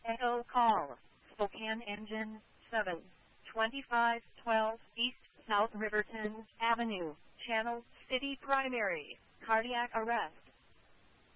Echo call. Spokane Engine 7. 2512 East South Riverton Avenue. Channel City Primary. Cardiac arrest.